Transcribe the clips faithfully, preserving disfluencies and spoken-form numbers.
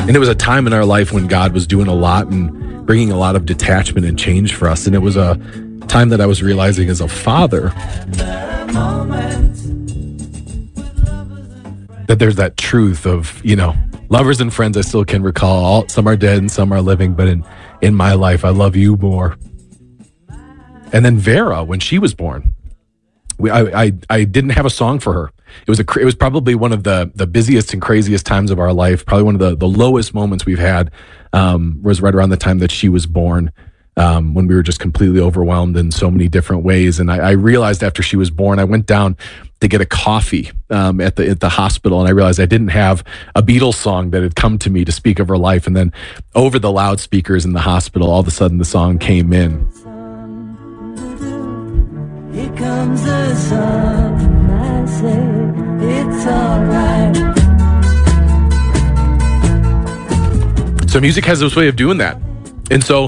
And it was a time in our life when God was doing a lot and bringing a lot of detachment and change for us. And it was a time that I was realizing as a father that there's that truth of, you know, lovers and friends I still can recall. All, some are dead and some are living, but in, in my life, I love you more. And then Vera, when she was born, we, I, I, I didn't have a song for her. It was a, it was probably one of the, the busiest and craziest times of our life. Probably one of the, the lowest moments we've had, um, was right around the time that she was born, um, when we were just completely overwhelmed in so many different ways. And I, I realized after she was born, I went down to get a coffee, um, at the, at the hospital. And I realized I didn't have a Beatles song that had come to me to speak of her life. And then over the loudspeakers in the hospital, all of a sudden the song came in. Here comes the sun, and I say it's all right. So music has this way of doing that. And so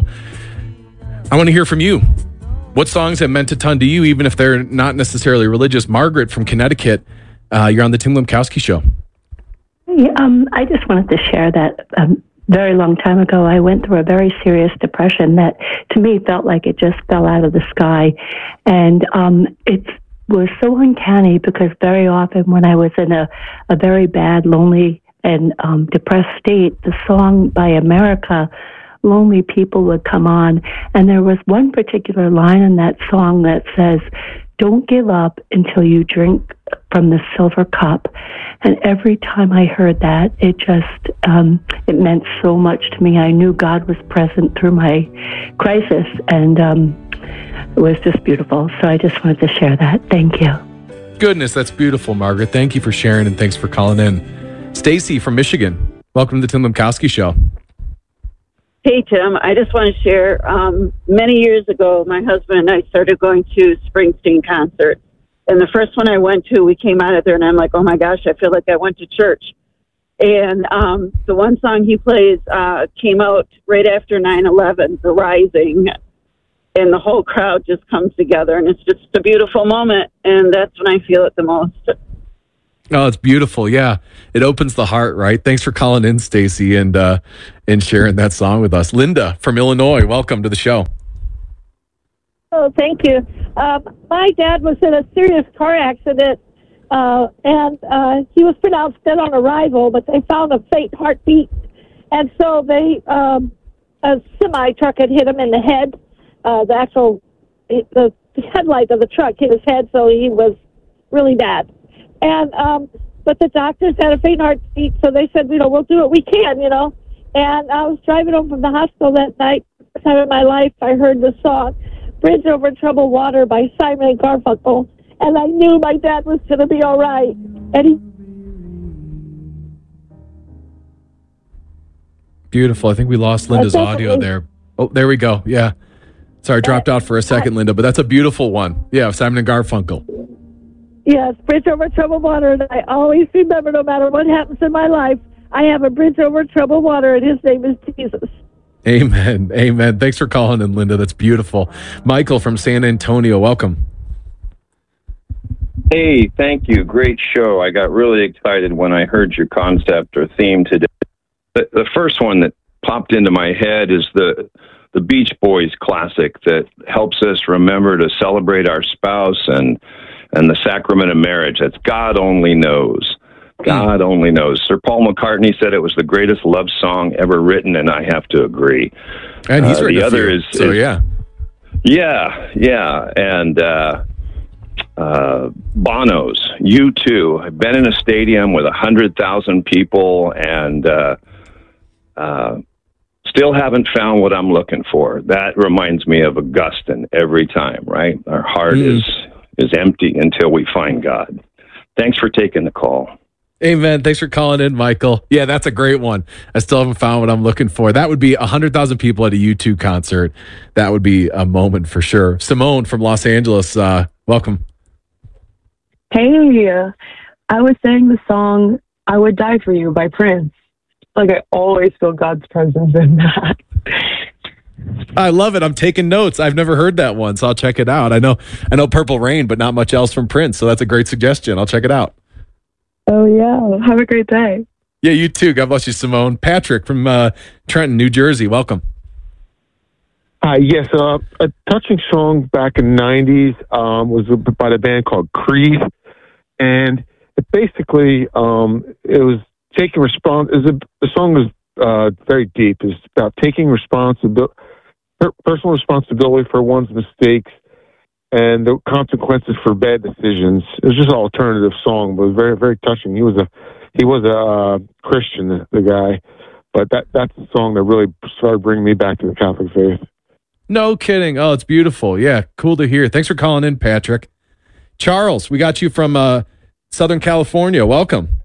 I want to hear from you. What songs have meant a ton to you, even if they're not necessarily religious? Margaret from Connecticut, uh, you're on the Tim Lemkowski Show. Hey, um, I just wanted to share that um, very long time ago, I went through a very serious depression that to me felt like it just fell out of the sky. And um, it was so uncanny because very often when I was in a, a very bad, lonely and um, depressed state, the song by America, Lonely People, would come on. And there was one particular line in that song that says, "Don't give up until you drink from the silver cup." And every time I heard that, it just, um, it meant so much to me. I knew God was present through my crisis, and um, it was just beautiful. So I just wanted to share that. Thank you. Goodness, that's beautiful, Margaret. Thank you for sharing, and thanks for calling in. Stacy from Michigan, welcome to the Tim Lemkowski Show. Hey, Tim. I just want to share, um, many years ago, my husband and I started going to Springsteen concerts. And the first one I went to, we came out of there, and I'm like, oh, my gosh, I feel like I went to church. And um, the one song he plays uh, came out right after nine eleven, The Rising, and the whole crowd just comes together, and it's just a beautiful moment, and that's when I feel it the most. Oh, it's beautiful. Yeah. It opens the heart, right? Thanks for calling in, Stacy, and uh, and sharing that song with us. Linda from Illinois, welcome to the show. Oh, thank you. Um, my dad was in a serious car accident, uh, and uh, he was pronounced dead on arrival, but they found a faint heartbeat. And so they, um, a semi-truck had hit him in the head. Uh, the actual, the headlight of the truck hit his head, so he was really bad. And, um, but the doctors had a faint heartbeat, so they said, you know, we'll do what we can, you know. And I was driving home from the hospital that night. First time in my life, I heard the song, Bridge Over Troubled Water by Simon and Garfunkel. And I knew my dad was going to be all right. And he... Beautiful. I think we lost Linda's audio there. Oh, there we go. Yeah. Sorry, dropped out for a second, Linda, but that's a beautiful one. Yeah, Simon and Garfunkel. Yes, Bridge Over Troubled Water. And I always remember, no matter what happens in my life, I have a bridge over troubled water, and his name is Jesus. Amen. Amen. Thanks for calling in, Linda. That's beautiful. Michael from San Antonio, welcome. Hey, thank you. Great show. I got really excited when I heard your concept or theme today. The, the first one that popped into my head is the the Beach Boys classic that helps us remember to celebrate our spouse and and the sacrament of marriage. That's God Only Knows. God Only Knows. Sir Paul McCartney said it was the greatest love song ever written, and I have to agree. And he's uh, written the a other few, is, so is yeah. Yeah, yeah. And uh, uh, Bono's, U two. I've been in a stadium with one hundred thousand people, and uh, uh, still haven't found what I'm looking for. That reminds me of Augustine every time, right? Our heart mm. is is empty until we find God. Thanks for taking the call. Amen. Thanks for calling in, Michael. Yeah, that's a great one. I still haven't found what I'm looking for. That would be one hundred thousand people at a U two concert. That would be a moment for sure. Simone from Los Angeles, uh, welcome. Hey, yeah. I was saying the song I Would Die For You by Prince. Like, I always feel God's presence in that. I love it. I'm taking notes. I've never heard that one, so I'll check it out. I know I know Purple Rain, but not much else from Prince, so that's a great suggestion. I'll check it out. Oh, yeah. Have a great day. Yeah, you too. God bless you, Simone. Patrick from uh, Trenton, New Jersey. Welcome. Hi, yes. Uh, a touching song back in the nineties um, was by the band called Creed. And it basically, um, it was taking respons- is a, the song was uh, very deep. It's about taking responsibility, personal responsibility for one's mistakes and the consequences for bad decisions. It was just an alternative song, but it was very, very touching. He was a he was a uh, Christian, the, the guy, but that that's the song that really started bringing me back to the Catholic faith. No kidding. Oh, it's beautiful. Yeah, cool to hear. Thanks for calling in, Patrick. Charles, we got you from uh, Southern California. Welcome.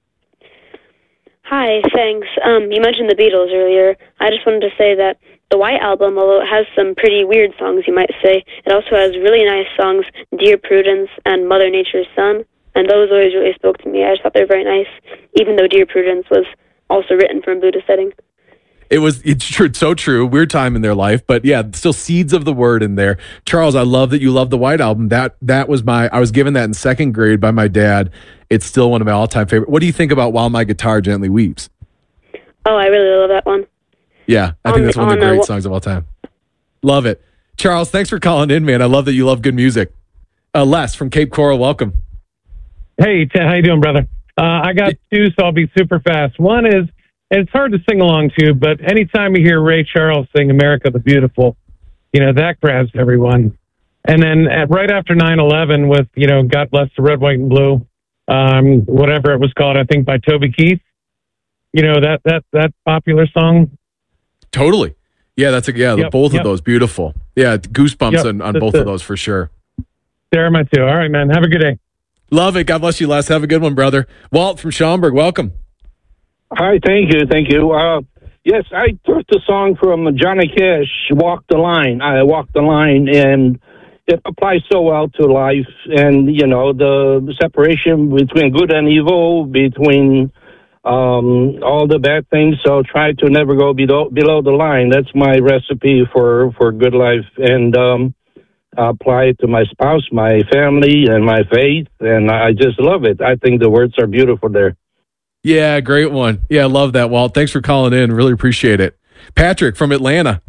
Hi, thanks. Um, you mentioned the Beatles earlier. I just wanted to say that the White Album, although it has some pretty weird songs, you might say, it also has really nice songs, Dear Prudence and Mother Nature's Son, and those always really spoke to me. I just thought they were very nice, even though Dear Prudence was also written from a Buddhist setting. It was, it's true, it's so true. Weird time in their life, but yeah, still seeds of the word in there. Charles, I love that you love the White Album. That that was my, I was given that in second grade by my dad. It's still one of my all-time favorite. What do you think about While My Guitar Gently Weeps? Oh, I really love that one. Yeah, I on, think that's one of the on, great uh, songs of all time. Love it. Charles, thanks for calling in, man. I love that you love good music. Uh, Les from Cape Coral, welcome. Hey, Ted, how you doing, brother? Uh, I got two, so I'll be super fast. One is, and it's hard to sing along to, but anytime you hear Ray Charles sing America the Beautiful, you know, that grabs everyone. And then at, right after nine eleven with, you know, God Bless the Red, White, and Blue, um, whatever it was called, I think by Toby Keith, you know, that that that popular song. Totally. Yeah, that's a, yeah, Yep, both yep. of those, beautiful. Yeah, goosebumps Yep, on, on that's both it. of those for sure. There are my two. All right, man. Have a good day. Love it. God bless you, Les. Have a good one, brother. Walt from Schaumburg, welcome. Hi, thank you, thank you. Uh, yes, I took the song from Johnny Cash, Walk the Line. I walked the line, and it applies so well to life and, you know, the separation between good and evil, between um, all the bad things. So try to never go below, below the line. That's my recipe for, for good life. And um, I apply it to my spouse, my family, and my faith, and I just love it. I think the words are beautiful there. Yeah, great one. Yeah, I love that, Walt. Thanks for calling in. Really appreciate it. Patrick from Atlanta.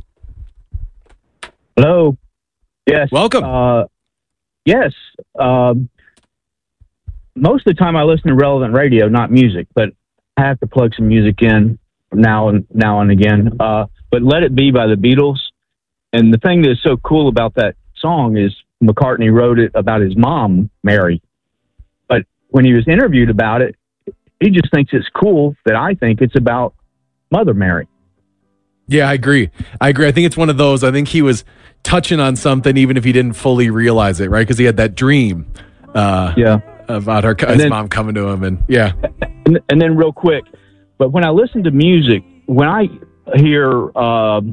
Hello. Yes. Welcome. Uh, yes. Um, most of the time I listen to relevant radio, not music, but I have to plug some music in now and now and again. Uh, but Let It Be by the Beatles. And the thing that is so cool about that song is McCartney wrote it about his mom, Mary. But when he was interviewed about it, he just thinks it's cool that I think it's about Mother Mary. Yeah, I agree. I agree. I think it's one of those. I think he was touching on something, even if he didn't fully realize it, right? Because he had that dream, uh, yeah, about her, his then, mom coming to him, and yeah. And, and then, real quick, but when I listen to music, when I hear um,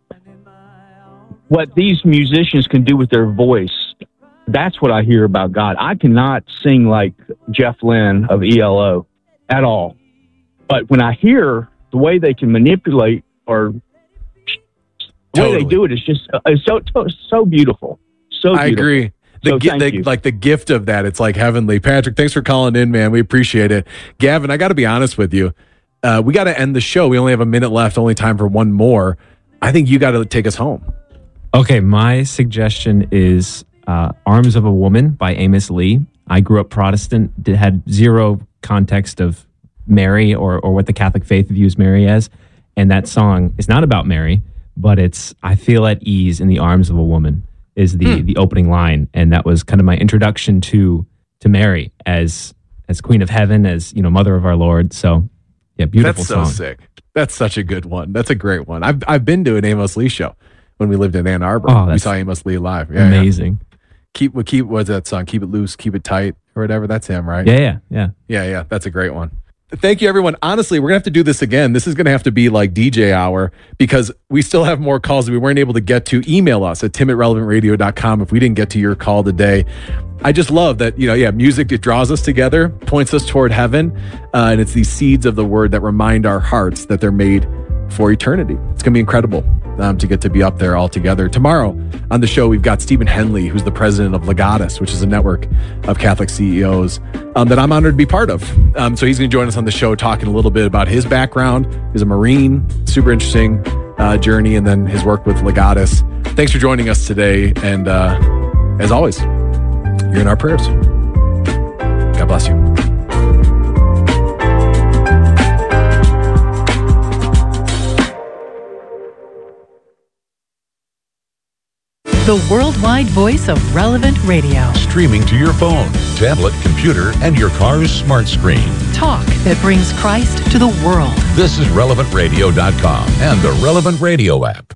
what these musicians can do with their voice, that's what I hear about God. I cannot sing like Jeff Lynne of E L O at all. But when I hear the way they can manipulate or the Totally. way they do it is just uh, it's so so beautiful. So beautiful. I agree. The, So gi- thank the you. like the gift of that, it's like heavenly. Patrick, thanks for calling in, man. We appreciate it. Gavin, I got to be honest with you. Uh, we got to end the show. We only have a minute left. Only time for one more. I think you got to take us home. Okay, my suggestion is uh, Arms of a Woman by Amos Lee. I grew up Protestant, did, had zero context of Mary or, or what the Catholic faith views Mary as. And that song is not about Mary, but it's I Feel at Ease in the Arms of a Woman is the, Hmm. the opening line. And that was kind of my introduction to to Mary as as Queen of Heaven, as, you know, Mother of our Lord. So, yeah, beautiful That's so song. sick. That's such a good one. That's a great one. I've I've been to an Amos Lee show when we lived in Ann Arbor. Oh, we that's saw Amos Lee live. Yeah, Amazing. Yeah. Keep what keep what's that song? Keep it loose, keep it tight, or whatever. That's him, right? Yeah, yeah, yeah. Yeah, yeah. That's a great one. Thank you, everyone. Honestly, we're gonna have to do this again. This is gonna have to be like D J hour because we still have more calls that we weren't able to get to. Email us at tim at relevant radio dot com if we didn't get to your call today. I just love that, you know, yeah, music, it draws us together, points us toward heaven, uh, and it's these seeds of the word that remind our hearts that they're made for eternity. It's gonna be incredible. um, to get to be up there all together. Tomorrow on the show, we've got Stephen Henley, who's the president of Legatus, which is a network of Catholic C E Os um, that I'm honored to be part of. Um, so he's going to join us on the show talking a little bit about his background. He's a Marine, super interesting uh, journey, and then his work with Legatus. Thanks for joining us today. And uh, as always, you're in our prayers. God bless you. The worldwide voice of Relevant Radio. Streaming to your phone, tablet, computer, and your car's smart screen. Talk that brings Christ to the world. This is relevant radio dot com and the Relevant Radio app.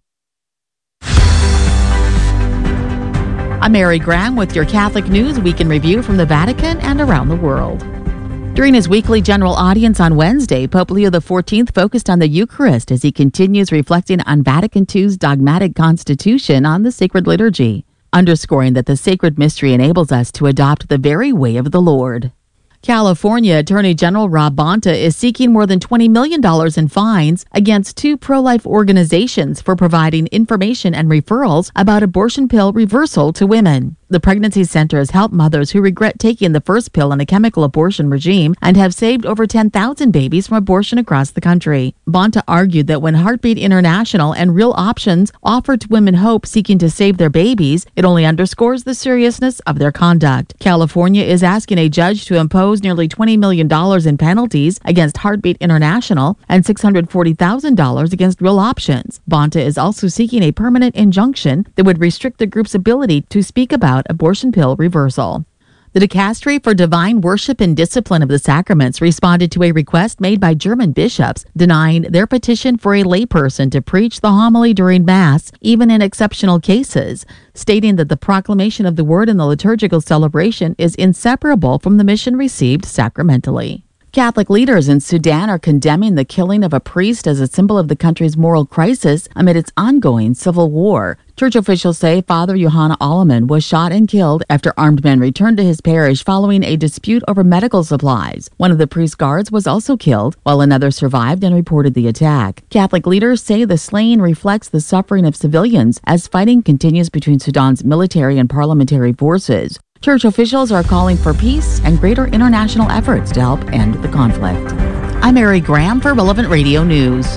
I'm Mary Graham with your Catholic News Week in Review from the Vatican and around the world. During his weekly general audience on Wednesday, Pope Leo the fourteenth focused on the Eucharist as he continues reflecting on Vatican two's dogmatic constitution on the sacred liturgy, underscoring that the sacred mystery enables us to adopt the very way of the Lord. California Attorney General Rob Bonta is seeking more than twenty million dollars in fines against two pro-life organizations for providing information and referrals about abortion pill reversal to women. The Pregnancy Center has helped mothers who regret taking the first pill in a chemical abortion regime and have saved over ten thousand babies from abortion across the country. Bonta argued that when Heartbeat International and Real Options offer to women hope seeking to save their babies, it only underscores the seriousness of their conduct. California is asking a judge to impose nearly twenty million dollars in penalties against Heartbeat International and six hundred forty thousand dollars against Real Options. Bonta is also seeking a permanent injunction that would restrict the group's ability to speak about abortion pill reversal. The Dicastery for Divine Worship and Discipline of the Sacraments responded to a request made by German bishops denying their petition for a layperson to preach the homily during Mass, even in exceptional cases, stating that the proclamation of the Word in the liturgical celebration is inseparable from the mission received sacramentally. Catholic leaders in Sudan are condemning the killing of a priest as a symbol of the country's moral crisis amid its ongoing civil war. Church officials say Father Johanna Alleman was shot and killed after armed men returned to his parish following a dispute over medical supplies. One of the priest's guards was also killed, while another survived and reported the attack. Catholic leaders say the slaying reflects the suffering of civilians as fighting continues between Sudan's military and parliamentary forces. Church officials are calling for peace and greater international efforts to help end the conflict. I'm Mary Graham for Relevant Radio News.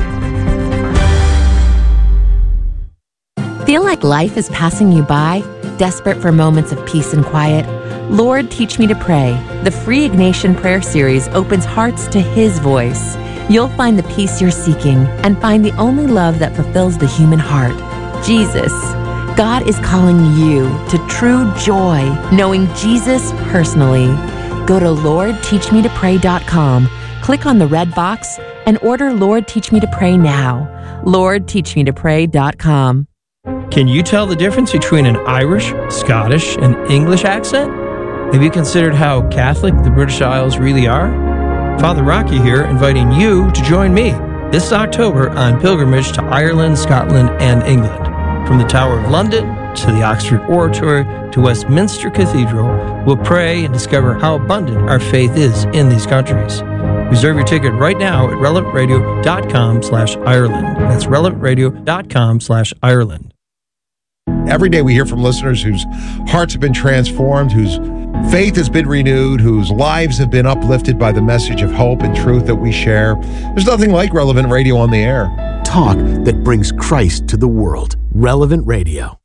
Feel like life is passing you by? Desperate for moments of peace and quiet? Lord, Teach Me to Pray. The free Ignatian Prayer Series opens hearts to His voice. You'll find the peace you're seeking and find the only love that fulfills the human heart, Jesus. God is calling you to true joy, knowing Jesus personally. Go to lord teach me to pray dot com, click on the red box, and order Lord Teach Me to Pray now. lord teach me to pray dot com. Can you tell the difference between an Irish, Scottish, and English accent? Have you considered how Catholic the British Isles really are? Father Rocky here, inviting you to join me this October on pilgrimage to Ireland, Scotland, and England. From the Tower of London to the Oxford Oratory to Westminster Cathedral, we'll pray and discover how abundant our faith is in these countries. Reserve your ticket right now at relevant radio dot com slash Ireland. That's relevant radio dot com slash Ireland. Every day we hear from listeners whose hearts have been transformed, whose faith has been renewed, whose lives have been uplifted by the message of hope and truth that we share. There's nothing like Relevant Radio on the air. Talk that brings Christ to the world. Relevant Radio.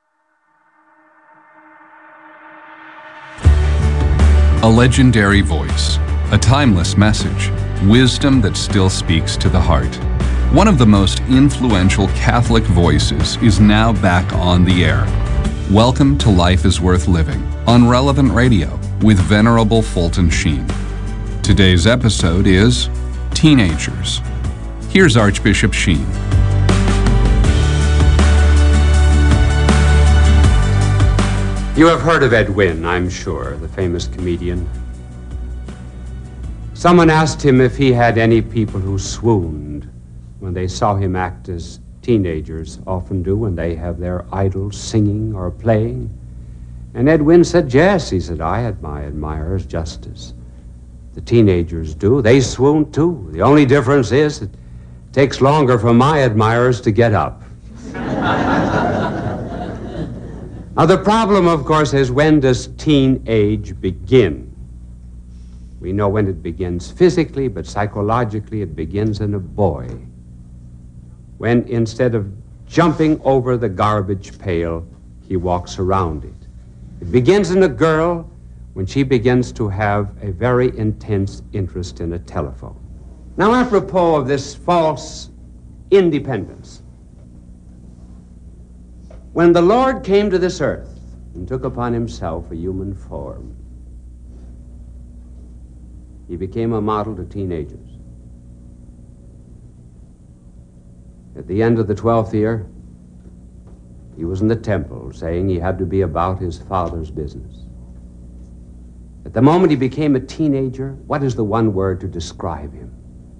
A legendary voice, a timeless message, wisdom that still speaks to the heart. One of the most influential Catholic voices is now back on the air. Welcome to Life is Worth Living on Relevant Radio with Venerable Fulton Sheen. Today's episode is Teenagers. Here's Archbishop Sheen. You have heard of Ed Wynn, I'm sure, the famous comedian. Someone asked him if he had any people who swooned when they saw him act as teenagers often do when they have their idols singing or playing. And Ed Wynn said, yes. He said, I had my admirers just as the teenagers do. They swoon too. The only difference is it takes longer for my admirers to get up. Now, the problem, of course, is when does teenage begin? We know when it begins physically, but psychologically it begins in a boy. When instead of jumping over the garbage pail, he walks around it. It begins in a girl when she begins to have a very intense interest in a telephone. Now, apropos of this false independence, when the Lord came to this earth and took upon himself a human form, he became a model to teenagers. At the end of the twelfth year, he was in the temple saying he had to be about his Father's business. At the moment he became a teenager, what is the one word to describe him?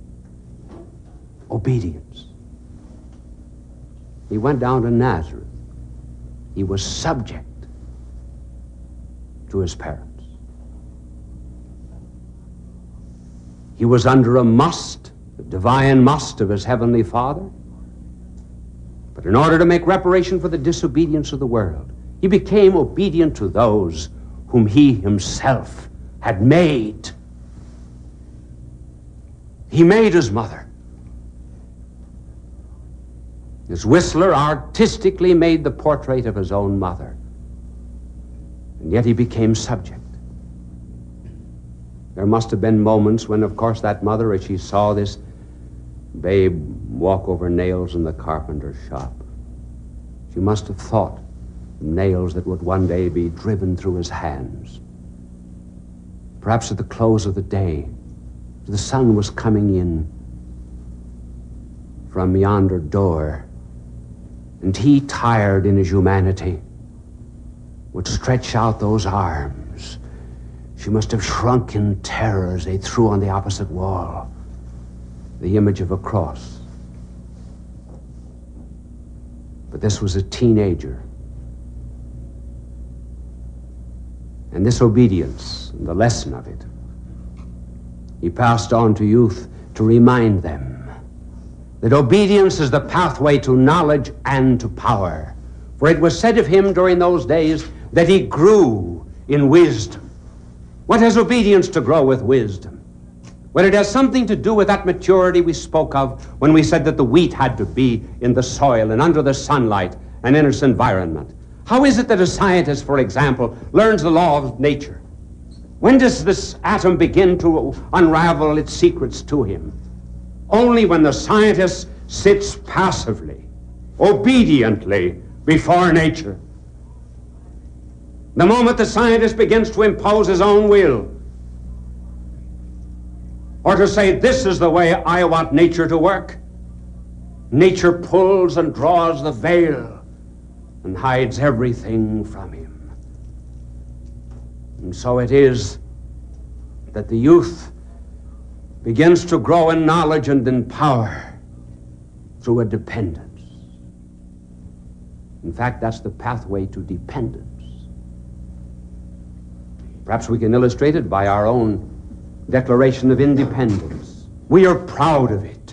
Obedience. He went down to Nazareth. He was subject to his parents. He was under a must, the divine must of his heavenly Father. But in order to make reparation for the disobedience of the world, he became obedient to those whom he himself had made. He made his mother. As Whistler artistically made the portrait of his own mother, and yet he became subject. There must have been moments when, of course, that mother, as she saw this babe walk over nails in the carpenter's shop, she must have thought of nails that would one day be driven through his hands. Perhaps at the close of the day, the sun was coming in from yonder door, and he, tired in his humanity, would stretch out those arms. She must have shrunk in terror as they threw on the opposite wall the image of a cross. But this was a teenager. And this obedience, and the lesson of it, he passed on to youth to remind them that obedience is the pathway to knowledge and to power. For it was said of him during those days that he grew in wisdom. What has obedience to grow with wisdom? Well, it has something to do with that maturity we spoke of when we said that the wheat had to be in the soil and under the sunlight and in its environment. How is it that a scientist, for example, learns the law of nature? When does this atom begin to unravel its secrets to him? Only when the scientist sits passively, obediently before nature. The moment the scientist begins to impose his own will, or to say, this is the way I want nature to work, nature pulls and draws the veil and hides everything from him. And so it is that the youth begins to grow in knowledge and in power through a dependence. In fact, that's the pathway to dependence. Perhaps we can illustrate it by our own Declaration of Independence. We are proud of it.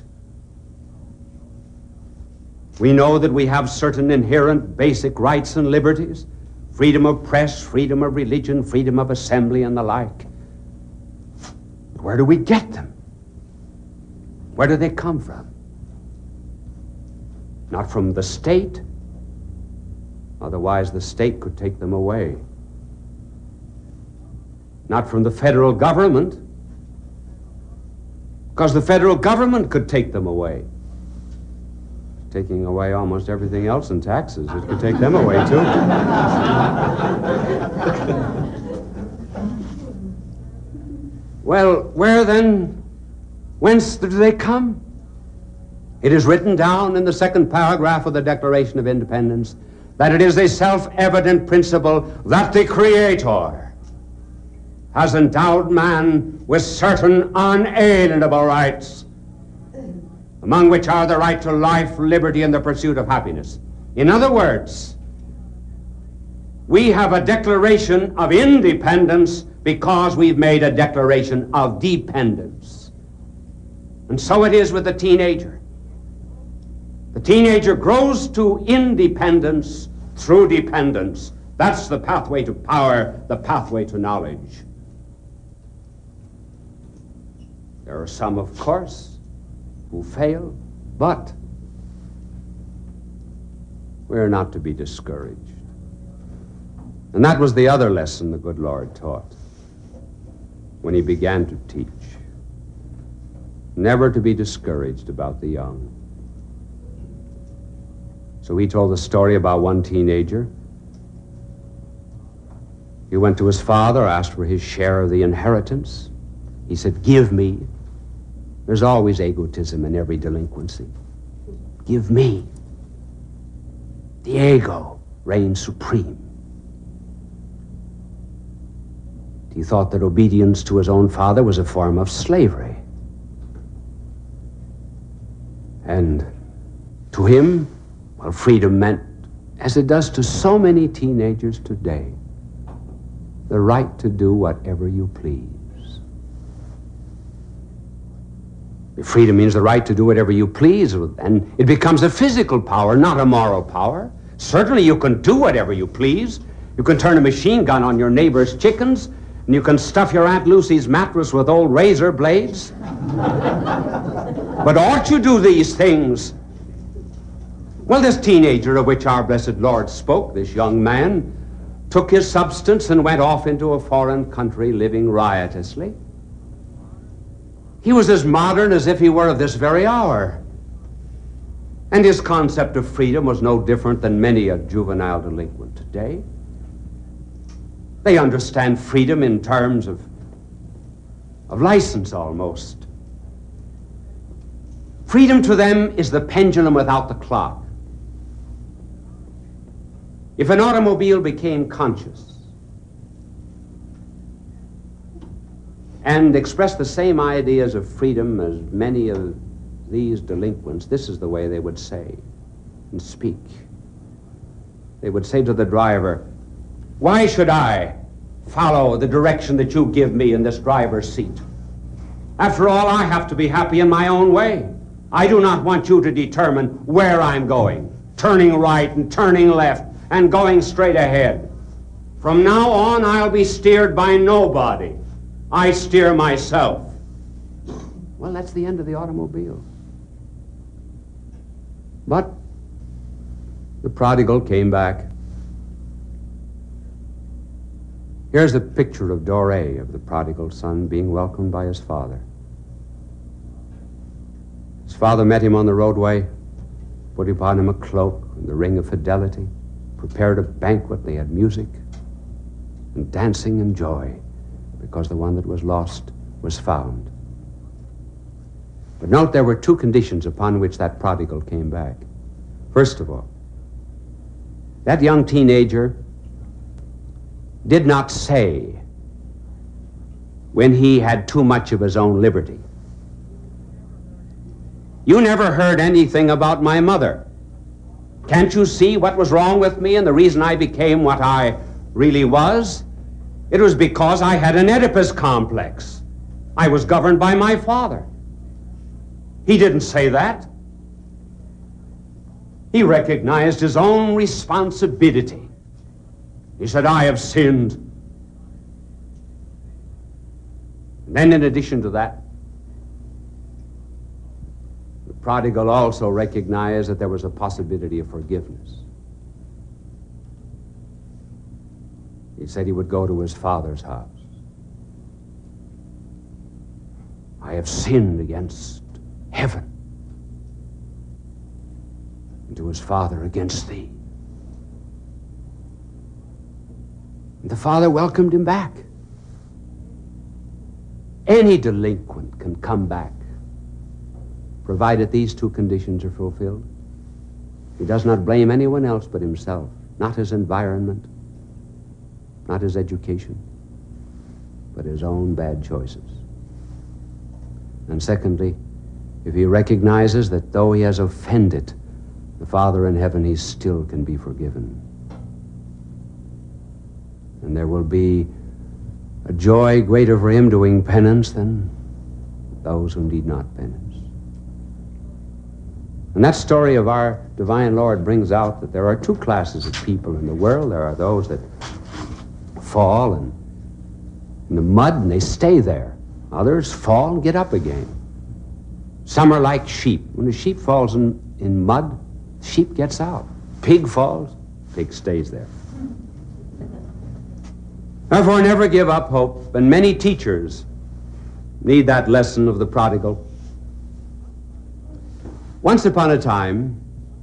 We know that we have certain inherent basic rights and liberties, freedom of press, freedom of religion, freedom of assembly, and the like. But where do we get them? Where do they come from? Not from the state. Otherwise, the state could take them away. Not from the federal government, because the federal government could take them away. Taking away almost everything else in taxes, it could take them away too. Well, where then, whence do they come? It is written down in the second paragraph of the Declaration of Independence that it is a self-evident principle that the Creator has endowed man with certain unalienable rights, among which are the right to life, liberty, and the pursuit of happiness. In other words, we have a declaration of independence because we've made a declaration of dependence. And so it is with the teenager. The teenager grows to independence through dependence, That's the pathway to power, the pathway to knowledge. There are some, of course, who fail, but we're not to be discouraged. And that was the other lesson the good Lord taught when he began to teach. Never to be discouraged about the young. So he told the story about one teenager. He went to his father, asked for his share of the inheritance. He said, "Give me." There's always egotism in every delinquency. Give me. The ego reigns supreme. He thought that obedience to his own father was a form of slavery. And to him, well, freedom meant, as it does to so many teenagers today, the right to do whatever you please. Freedom means the right to do whatever you please, and it becomes a physical power, not a moral power. Certainly you can do whatever you please. You can turn a machine gun on your neighbor's chickens, and you can stuff your Aunt Lucy's mattress with old razor blades. But ought you do these things? Well, this teenager of which our blessed Lord spoke, this young man, took his substance and went off into a foreign country living riotously. He was as modern as if he were of this very hour. And his concept of freedom was no different than many a juvenile delinquent today. They understand freedom in terms of, of license almost. Freedom to them is the pendulum without the clock. If an automobile became conscious and expressed the same ideas of freedom as many of these delinquents, this is the way they would say and speak. They would say to the driver, "Why should I follow the direction that you give me in this driver's seat? After all, I have to be happy in my own way. I do not want you to determine where I'm going, turning right and turning left and going straight ahead. From now on, I'll be steered by nobody. I steer myself." Well, that's the end of the automobile. But the prodigal came back. Here's a picture of Doré, of the prodigal son, being welcomed by his father. His father met him on the roadway, put upon him a cloak and the ring of fidelity, prepared a banquet. They had music and dancing and joy, because the one that was lost was found. But note, there were two conditions upon which that prodigal came back. First of all, that young teenager did not say, when he had too much of his own liberty, "You never heard anything about my mother. Can't you see what was wrong with me and the reason I became what I really was? It was because I had an Oedipus complex. I was governed by my father." He didn't say that. He recognized his own responsibility. He said, "I have sinned." And then in addition to that, the prodigal also recognized that there was a possibility of forgiveness. He said he would go to his father's house. "I have sinned against heaven, and to his father against thee." And the father welcomed him back. Any delinquent can come back, provided these two conditions are fulfilled. He does not blame anyone else but himself, not his environment, not his education, but his own bad choices. And secondly, if he recognizes that though he has offended the Father in heaven, he still can be forgiven. And there will be a joy greater for him doing penance than those who need not penance. And that story of our divine Lord brings out that there are two classes of people in the world. There are those that fall and in the mud and they stay there. Others fall and get up again. Some are like sheep. When a sheep falls in, in mud, sheep gets out. Pig falls, pig stays there. Therefore, never give up hope, and many teachers need that lesson of the prodigal. Once upon a time,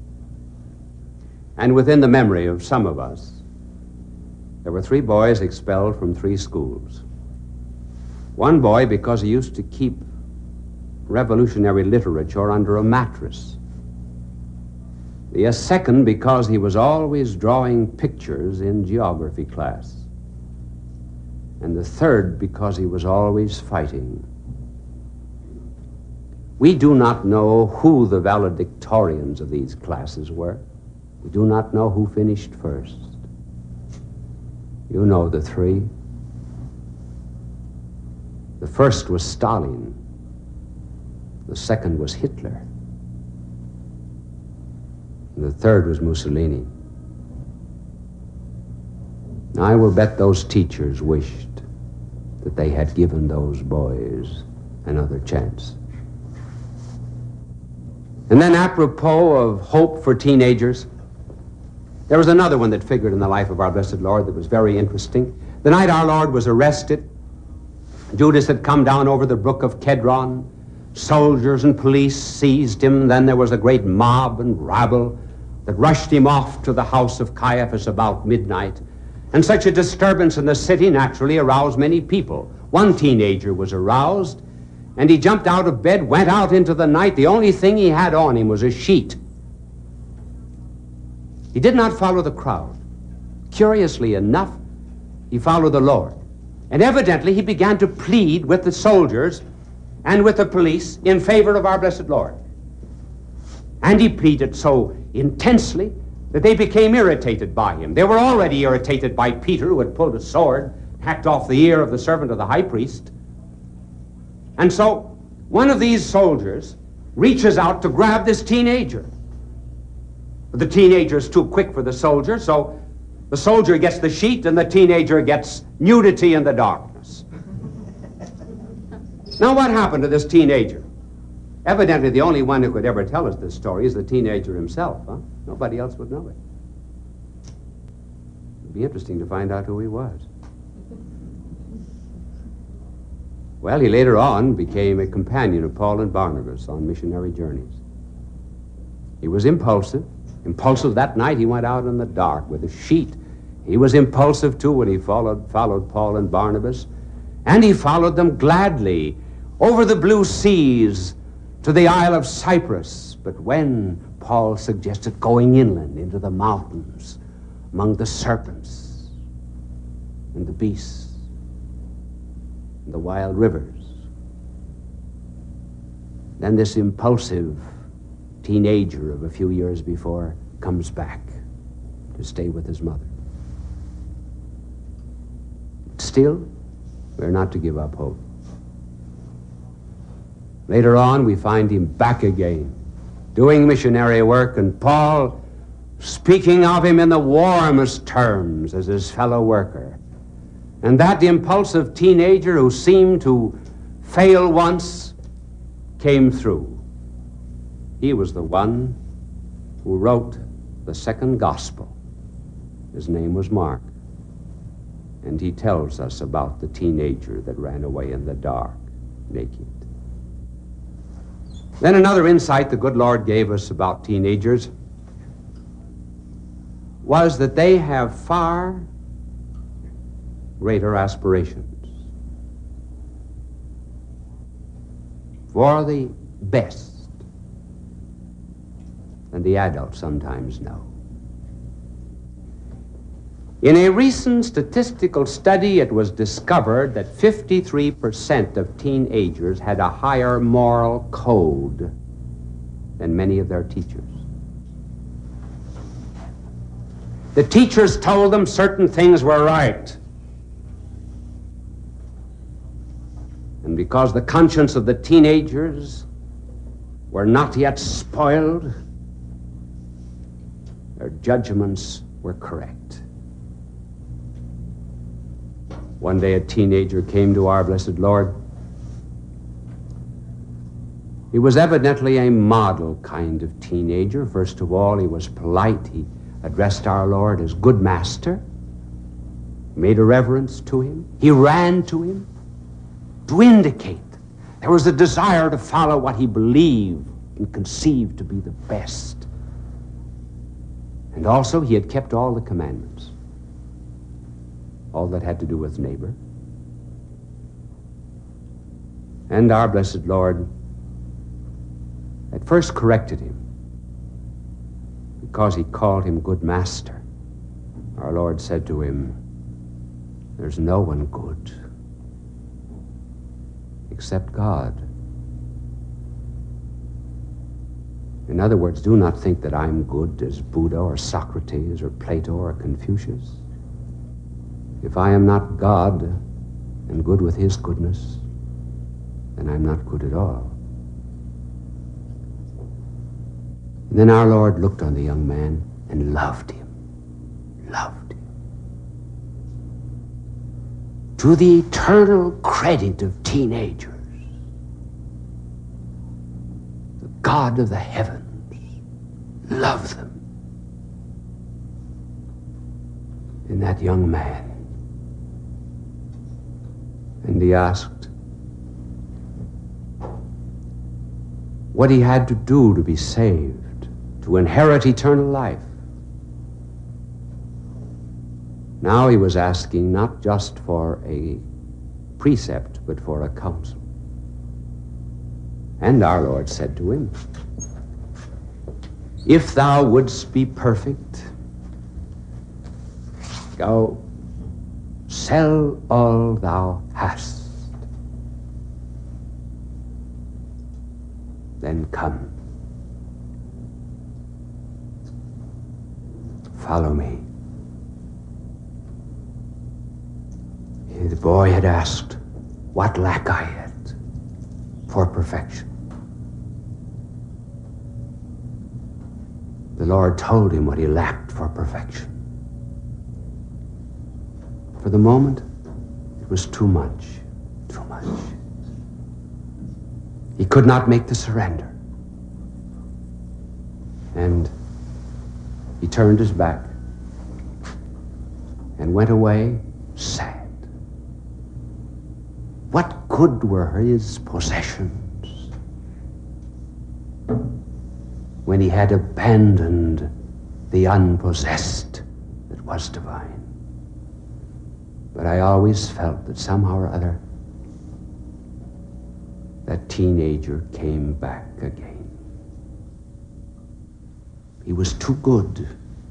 and within the memory of some of us, there were three boys expelled from three schools. One boy because he used to keep revolutionary literature under a mattress. The second because he was always drawing pictures in geography class. And the third because he was always fighting. We do not know who the valedictorians of these classes were. We do not know who finished first. You know the three. The first was Stalin. The second was Hitler. And the third was Mussolini. Now, I will bet those teachers wished that they had given those boys another chance. And then, apropos of hope for teenagers, there was another one that figured in the life of our blessed Lord that was very interesting. The night our Lord was arrested, Judas had come down over the brook of Kedron. Soldiers and police seized him. Then there was a great mob and rabble that rushed him off to the house of Caiaphas about midnight. And such a disturbance in the city naturally aroused many people. One teenager was aroused, and he jumped out of bed, went out into the night. The only thing he had on him was a sheet. He did not follow the crowd. Curiously enough, he followed the Lord. And evidently he began to plead with the soldiers and with the police in favor of our blessed Lord. And he pleaded so intensely that they became irritated by him. They were already irritated by Peter, who had pulled a sword, hacked off the ear of the servant of the high priest. And so one of these soldiers reaches out to grab this teenager. But the teenager is too quick for the soldier, so the soldier gets the sheet and the teenager gets nudity in the darkness. Now, what happened to this teenager? Evidently, the only one who could ever tell us this story is the teenager himself. Huh? Nobody else would know it. It'd be interesting to find out who he was. Well, he later on became a companion of Paul and Barnabas on missionary journeys. He was impulsive. Impulsive that night, he went out in the dark with a sheet. He was impulsive, too, when he followed, followed Paul and Barnabas. And he followed them gladly over the blue seas to the Isle of Cyprus. But when Paul suggested going inland into the mountains, among the serpents and the beasts and the wild rivers, then this impulsive teenager of a few years before comes back to stay with his mother. Still, we're not to give up hope. Later on, we find him back again, doing missionary work, and Paul speaking of him in the warmest terms as his fellow worker. And that impulsive teenager who seemed to fail once came through. He was the one who wrote the second gospel. His name was Mark. And he tells us about the teenager that ran away in the dark, naked. Then another insight the good Lord gave us about teenagers was that they have far greater aspirations for the best than the adults sometimes know. In a recent statistical study, it was discovered that fifty-three percent of teenagers had a higher moral code than many of their teachers. The teachers told them certain things were right. And because the conscience of the teenagers were not yet spoiled, Their judgments were correct. One day a teenager came to our blessed Lord. He was evidently a model kind of teenager. First of all, he was polite. He addressed our Lord as good master, made a reverence to him. He ran to him to indicate there was a desire to follow what he believed and conceived to be the best. And also, he had kept all the commandments, all that had to do with neighbor. And our blessed Lord at first corrected him because he called him good master. Our Lord said to him, "There's no one good except God." In other words, do not think that I'm good as Buddha or Socrates or Plato or Confucius. If I am not God and good with his goodness, then I'm not good at all. And then our Lord looked on the young man and loved him, loved him. To the eternal credit of teenagers, the God of the heavens loved them. And that young man, and he asked what he had to do to be saved, to inherit eternal life. Now he was asking not just for a precept, but for a counsel. And our Lord said to him, "If thou wouldst be perfect, go sell all thou hast, then come, follow me." The boy had asked, "What lack I yet for perfection?" The Lord told him what he lacked for perfection. For the moment, it was too much, too much. He could not make the surrender. And he turned his back and went away sad. What good were his possessions when he had abandoned the unpossessed that was divine? But I always felt that somehow or other that teenager came back again. He was too good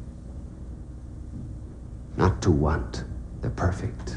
not to want the perfect.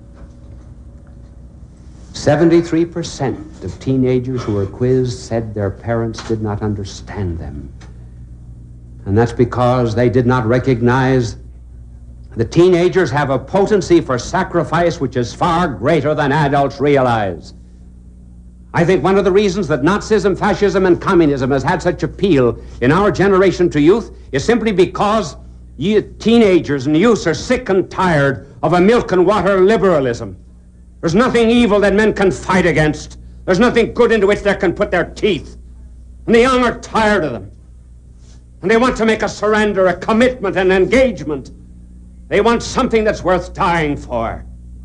seventy-three percent of teenagers who were quizzed said their parents did not understand them. And that's because they did not recognize the teenagers have a potency for sacrifice which is far greater than adults realize. I think one of the reasons that Nazism, fascism, and communism has had such appeal in our generation to youth is simply because you teenagers and youths are sick and tired of a milk and water liberalism. There's nothing evil that men can fight against. There's nothing good into which they can put their teeth. And the young are tired of them. And they want to make a surrender, a commitment, an engagement. They want something that's worth dying for.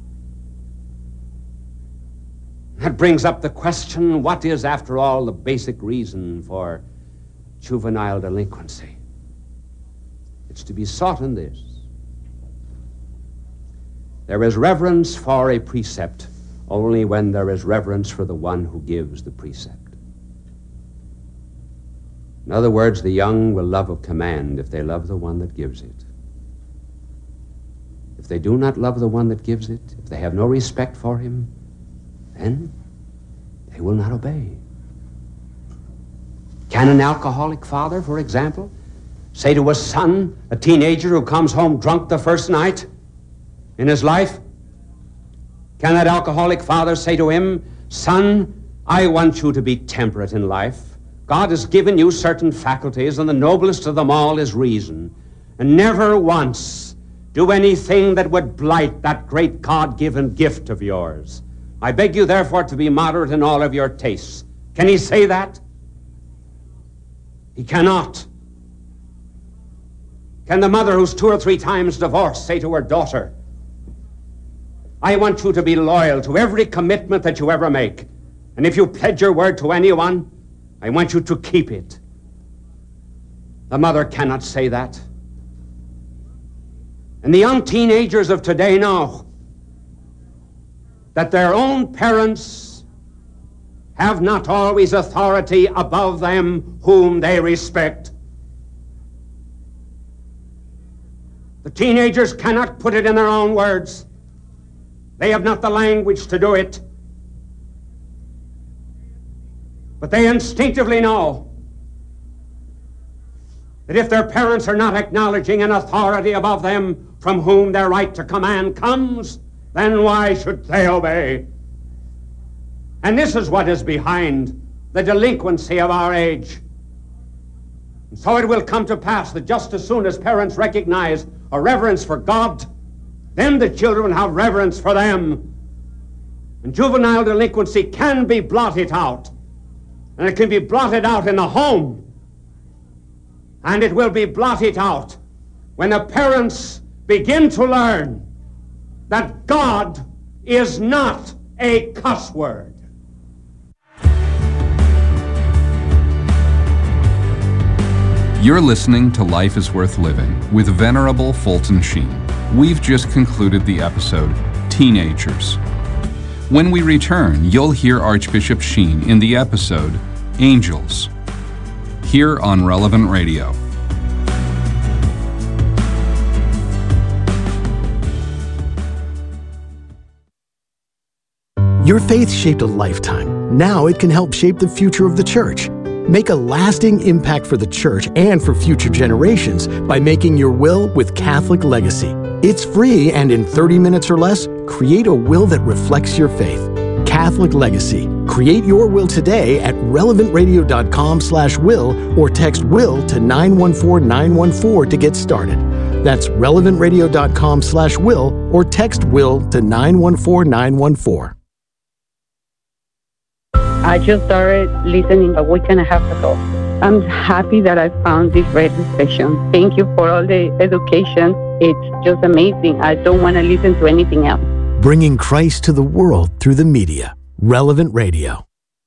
That brings up the question, what is, after all, the basic reason for juvenile delinquency? It's to be sought in this. There is reverence for a precept only when there is reverence for the one who gives the precept. In other words, the young will love a command if they love the one that gives it. If they do not love the one that gives it, if they have no respect for him, then they will not obey. Can an alcoholic father, for example, say to a son, a teenager who comes home drunk the first night in his life, can that alcoholic father say to him, "Son, I want you to be temperate in life. God has given you certain faculties, and the noblest of them all is reason. and never once do anything that would blight that great God-given gift of yours. I beg you, therefore, to be moderate in all of your tastes. Can he say that? He cannot. Can the mother who's two or three times divorced say to her daughter, I want you to be loyal to every commitment that you ever make, and if you pledge your word to anyone, I want you to keep it. The mother cannot say that. And the young teenagers of today know that their own parents have not always authority above them whom they respect. The teenagers cannot put it in their own words. They have not the language to do it. But they instinctively know that if their parents are not acknowledging an authority above them from whom their right to command comes, then why should they obey? And this is what is behind the delinquency of our age. And so it will come to pass that just as soon as parents recognize a reverence for God, then the children will have reverence for them. And juvenile delinquency can be blotted out. And it can be blotted out in the home. And it will be blotted out when the parents begin to learn that God is not a cuss word. You're listening to Life is Worth Living with Venerable Fulton Sheen. We've just concluded the episode, Teenagers. When we return, you'll hear Archbishop Sheen in the episode, Angels, here on Relevant Radio. Your faith shaped a lifetime. Now it can help shape the future of the church. Make a lasting impact for the church and for future generations by making your will with Catholic Legacy. It's free, and in thirty minutes or less, create a will that reflects your faith. Catholic Legacy. Create your will today at relevant radio dot com slash will or text will to nine one four nine one four to get started. That's relevant radio dot com slash will or text will to nine one four nine one four. I just started listening a week and a half ago. I'm happy that I found this radio station. Thank you for all the education. It's just amazing. I don't want to listen to anything else. Bringing Christ to the world through the media. Relevant Radio.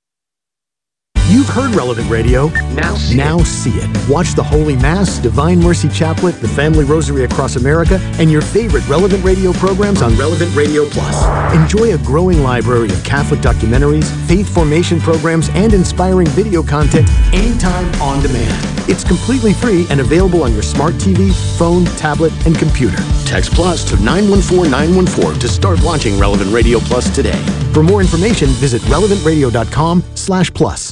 You've heard Relevant Radio. Now see, now it. see it. Watch the Holy Mass, Divine Mercy Chaplet, the Family Rosary Across America, and your favorite Relevant Radio programs on Relevant Radio Plus. Enjoy a growing library of Catholic documentaries, faith formation programs, and inspiring video content anytime on demand. It's completely free and available on your smart T V, phone, tablet, and computer. Text Plus to nine one four nine one four to start launching Relevant Radio Plus today. For more information, visit relevant radio dot com slash plus.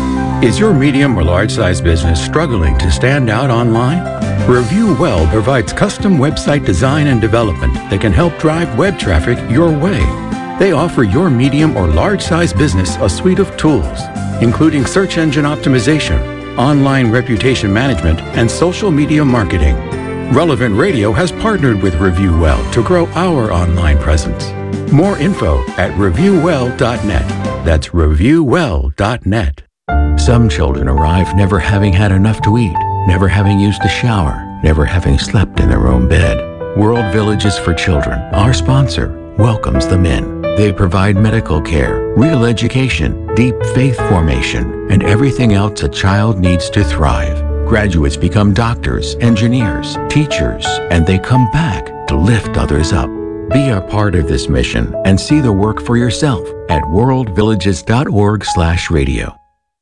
Is your medium or large size business struggling to stand out online? Review Well provides custom website design and development that can help drive web traffic your way. They offer your medium or large size business a suite of tools, including search engine optimization, online reputation management, and social media marketing. Relevant Radio has partnered with Review Well to grow our online presence. More info at review well dot net. That's review well dot net. Some children arrive never having had enough to eat, never having used a shower, never having slept in their own bed. World Villages for Children, our sponsor, welcomes them in. They provide medical care, real education, deep faith formation, and everything else a child needs to thrive. Graduates become doctors, engineers, teachers, and they come back to lift others up. Be a part of this mission and see the work for yourself at world villages dot org slash radio.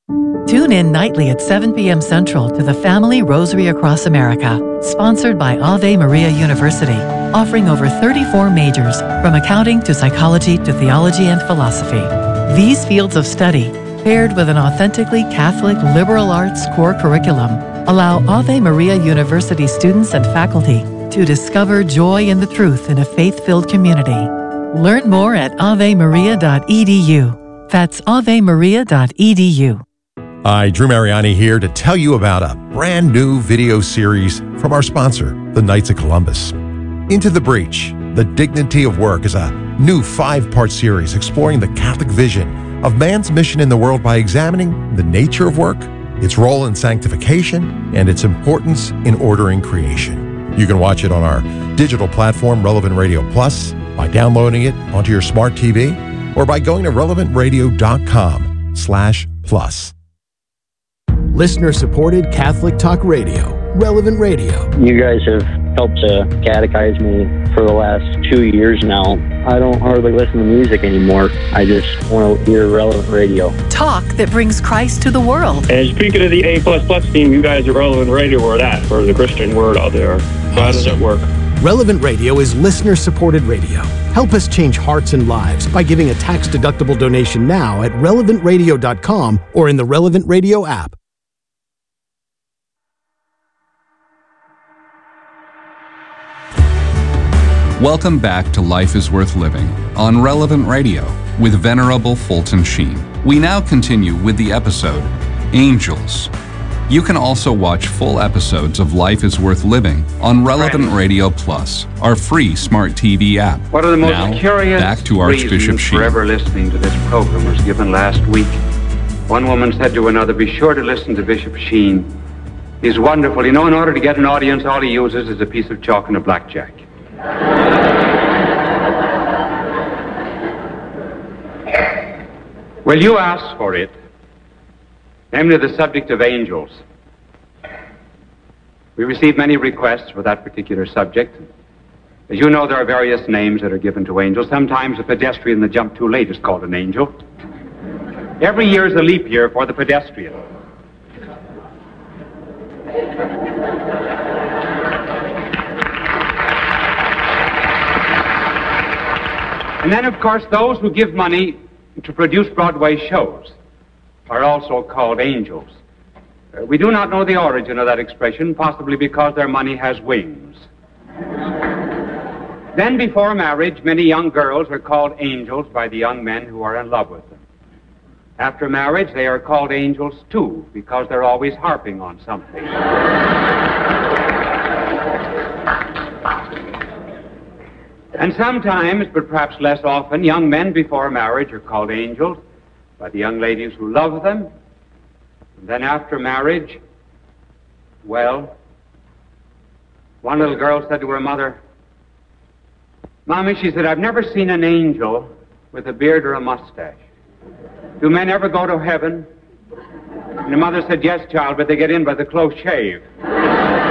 Tune in nightly at seven p.m. Central to the Family Rosary Across America, sponsored by Ave Maria University, offering over thirty-four majors, from accounting to psychology to theology and philosophy. These fields of study, paired with an authentically Catholic liberal arts core curriculum, allow Ave Maria University students and faculty to discover joy in the truth in a faith-filled community. Learn more at ave maria dot e d u. That's ave maria dot e d u. Hi, Drew Mariani here to tell you about a brand new video series from our sponsor, the Knights of Columbus. Into the Breach, The Dignity of Work is a new five-part series exploring the Catholic vision of man's mission in the world by examining the nature of work, its role in sanctification, and its importance in ordering creation. You can watch it on our digital platform, Relevant Radio Plus, by downloading it onto your smart T V, or by going to relevant radio dot com slash plus. Listener-supported Catholic Talk Radio, Relevant Radio. You guys have helped to catechize me for the last two years now. I don't hardly listen to music anymore. I just want to hear Relevant Radio. Talk that brings Christ to the world. And speaking of the A plus plus team, you guys are Relevant Radio or that for the Christian word out there. So how does it work? Relevant Radio is listener-supported radio. Help us change hearts and lives by giving a tax-deductible donation now at relevant radio dot com or in the Relevant Radio app. Welcome back to Life is Worth Living on Relevant Radio with Venerable Fulton Sheen. We now continue with the episode, Angels. You can also watch full episodes of Life is Worth Living on Relevant Radio Plus, our free smart T V app. One of the most now, curious back to Archbishop reasons Sheen. for ever listening to this program was given last week. One woman said to another, be sure to listen to Bishop Sheen. He's wonderful. You know, in order to get an audience, all he uses is a piece of chalk and a blackjack. Well, you asked for it, namely the subject of angels. We received many requests for that particular subject. As you know, there are various names that are given to angels. Sometimes a pedestrian that jumped too late is called an angel. Every year is a leap year for the pedestrian. And then, of course, those who give money to produce Broadway shows are also called angels. Uh, we do not know the origin of that expression, possibly because their money has wings. Then, before marriage, many young girls are called angels by the young men who are in love with them. After marriage, they are called angels, too, because they're always harping on something. And sometimes, but perhaps less often, young men before marriage are called angels by the young ladies who love them. And then after marriage, well, one little girl said to her mother, Mommy, she said, I've never seen an angel with a beard or a mustache. Do men ever go to heaven? And the mother said, yes, child, but they get in by the close shave.